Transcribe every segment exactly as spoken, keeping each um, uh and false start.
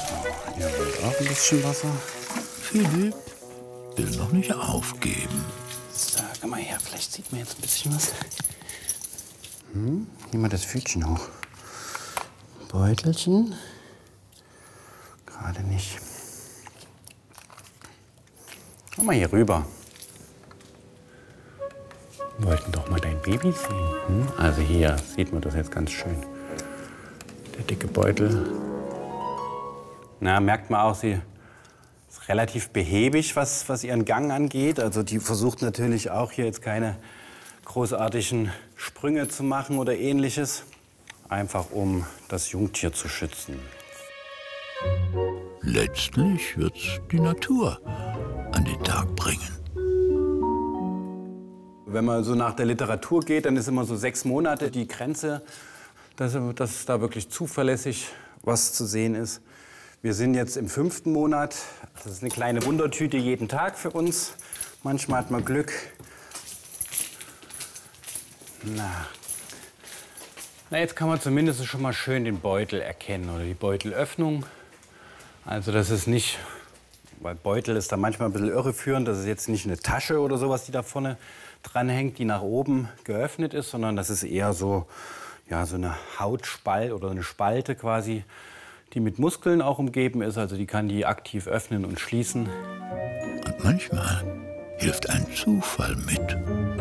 Ihr wollt auch ein bisschen Wasser? Philipp will noch nicht aufgeben. So, komm mal her, vielleicht sieht man jetzt ein bisschen was. Hm? Nehmen wir das Pfötchen hoch. Beutelchen. Gerade nicht. Komm mal hier rüber. Wir wollten doch mal dein Baby sehen. Hm? Also hier sieht man das jetzt ganz schön. Der dicke Beutel. Na, merkt man auch, sie ist relativ behäbig, was, was ihren Gang angeht. Also die versucht natürlich auch hier jetzt keine großartigen Sprünge zu machen oder Ähnliches. Einfach um das Jungtier zu schützen. Letztlich wird's die Natur an den Tag bringen. Wenn man so nach der Literatur geht, dann ist immer so sechs Monate die Grenze, dass, dass da wirklich zuverlässig was zu sehen ist. Wir sind jetzt im fünften Monat. Das ist eine kleine Wundertüte jeden Tag für uns. Manchmal hat man Glück. Na. Na, jetzt kann man zumindest schon mal schön den Beutel erkennen oder die Beutelöffnung. Also das ist nicht, weil Beutel ist da manchmal ein bisschen irreführend. Das ist jetzt nicht eine Tasche oder sowas, die da vorne dran hängt, die nach oben geöffnet ist, sondern das ist eher so, ja, so eine Hautspalte oder eine Spalte quasi, die mit Muskeln auch umgeben ist. Also die kann die aktiv öffnen und schließen. Und manchmal hilft ein Zufall mit.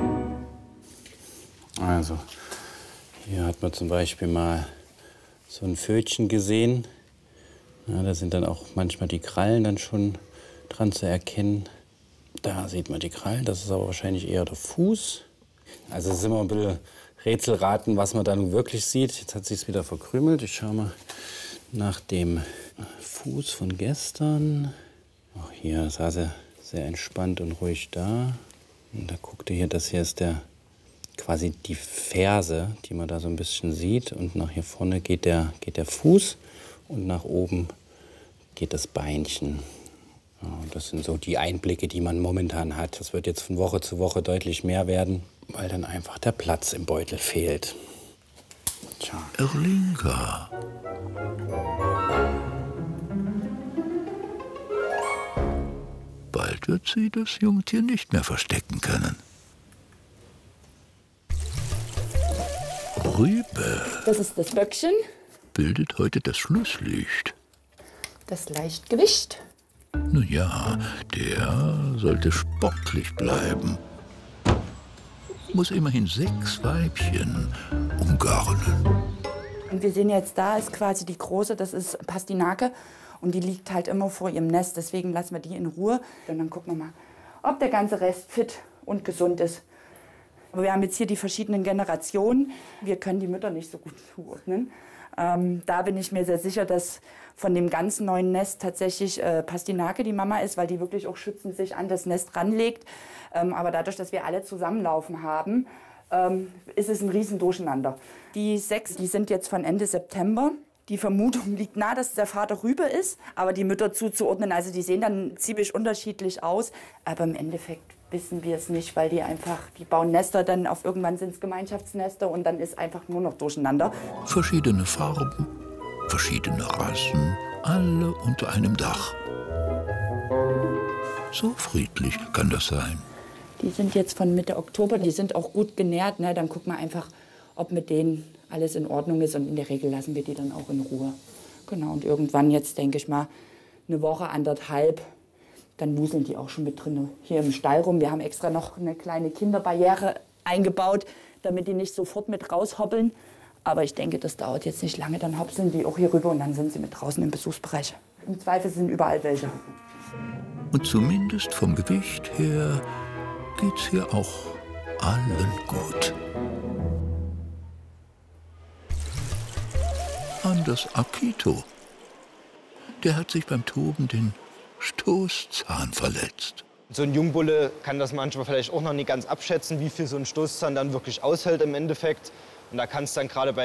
Also hier hat man zum Beispiel mal so ein Pfötchen gesehen. Ja, da sind dann auch manchmal die Krallen dann schon dran zu erkennen. Da sieht man die Krallen, das ist aber wahrscheinlich eher der Fuß. Also es ist immer ein bisschen Rätselraten, was man da nun wirklich sieht. Jetzt hat sich es wieder verkrümelt. Ich schaue mal nach dem Fuß von gestern. Auch hier saß er sehr entspannt und ruhig da. Und da guckte hier, das hier ist der quasi die Ferse, die man da so ein bisschen sieht. Und nach hier vorne geht der, geht der Fuß und nach oben geht das Beinchen. Ja, das sind so die Einblicke, die man momentan hat. Das wird jetzt von Woche zu Woche deutlich mehr werden, weil dann einfach der Platz im Beutel fehlt. Tja. Erlinga. Bald wird sie das Jungtier nicht mehr verstecken können. Rübe. Das ist das Böckchen. Bildet heute das Schlusslicht. Das Leichtgewicht. Nun ja, der sollte sportlich bleiben. Muss immerhin sechs Weibchen umgarnen. Und wir sehen jetzt, da ist quasi die große, das ist Pastinake. Und die liegt halt immer vor ihrem Nest. Deswegen lassen wir die in Ruhe. Und dann gucken wir mal, ob der ganze Rest fit und gesund ist. Aber wir haben jetzt hier die verschiedenen Generationen. Wir können die Mütter nicht so gut zuordnen. Ähm, da bin ich mir sehr sicher, dass von dem ganz neuen Nest tatsächlich äh, Pastinake die Mama ist, weil die wirklich auch schützend sich an das Nest ranlegt. Ähm, aber dadurch, dass wir alle zusammenlaufen haben, ähm, ist es ein Riesendurcheinander. Die sechs, die sind jetzt von Ende September. Die Vermutung liegt nahe, dass der Vater Rübe ist, aber die Mütter zuzuordnen, also die sehen dann ziemlich unterschiedlich aus. Aber im Endeffekt wissen wir es nicht, weil die einfach, die bauen Nester, dann auf irgendwann sind es Gemeinschaftsnester und dann ist einfach nur noch durcheinander. Verschiedene Farben, verschiedene Rassen, alle unter einem Dach. So friedlich kann das sein. Die sind jetzt von Mitte Oktober, die sind auch gut genährt, ne? Dann gucken wir einfach, ob mit denen alles in Ordnung ist und in der Regel lassen wir die dann auch in Ruhe. Genau, und irgendwann jetzt, denke ich mal, eine Woche, anderthalb, dann wuseln die auch schon mit drin hier im Stall rum. Wir haben extra noch eine kleine Kinderbarriere eingebaut, damit die nicht sofort mit raushoppeln. Aber ich denke, das dauert jetzt nicht lange, dann hopseln die auch hier rüber und dann sind sie mit draußen im Besuchsbereich. Im Zweifel sind überall welche. Und zumindest vom Gewicht her geht's hier auch allen gut. Anders Akito. Der hat sich beim Toben den Stoßzahn verletzt. So ein Jungbulle kann das manchmal vielleicht auch noch nicht ganz abschätzen, wie viel so ein Stoßzahn dann wirklich aushält im Endeffekt. Und da kann es dann gerade bei